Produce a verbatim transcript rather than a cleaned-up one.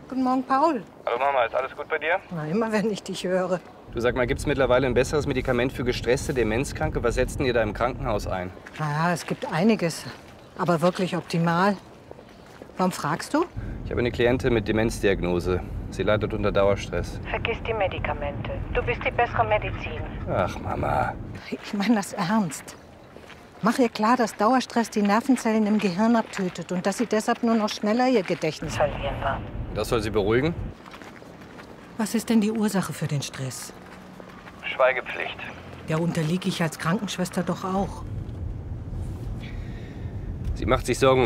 Guten Morgen, Paul. Hallo Mama, ist alles gut bei dir? Na, immer wenn ich dich höre. Du, sag mal, gibt es mittlerweile ein besseres Medikament für gestresste Demenzkranke? Was setzt denn ihr da im Krankenhaus ein? Ja, es gibt einiges, aber wirklich optimal. Warum fragst du? Ich habe eine Klientin mit Demenzdiagnose. Sie leidet unter Dauerstress. Vergiss die Medikamente. Du bist die bessere Medizin. Ach, Mama. Ich meine das ernst. Mach ihr klar, dass Dauerstress die Nervenzellen im Gehirn abtötet und dass sie deshalb nur noch schneller ihr Gedächtnis verlieren wird. Das soll sie beruhigen? Was ist denn die Ursache für den Stress? Schweigepflicht. Der unterliege ich als Krankenschwester doch auch. Sie macht sich Sorgen um